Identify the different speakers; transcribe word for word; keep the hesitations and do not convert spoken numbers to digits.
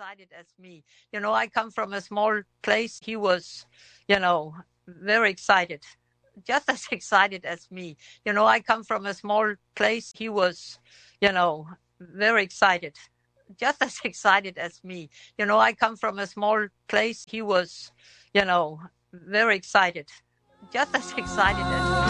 Speaker 1: excited as me. You know, I come from a small place. He was, you know, very excited, just as excited as me. You know, I come from a small place. He was, you know, very excited, just as excited as me. You know, I come from a small place. He was, you know, very excited, just as excited as me.